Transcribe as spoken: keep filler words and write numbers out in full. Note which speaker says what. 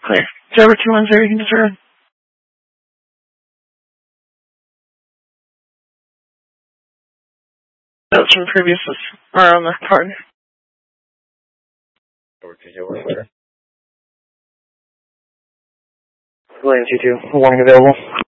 Speaker 1: Clear. Zero two one zero, you can discern. Notes from previous are on the card.
Speaker 2: Over to you, we're clear.
Speaker 3: William two two, warning available.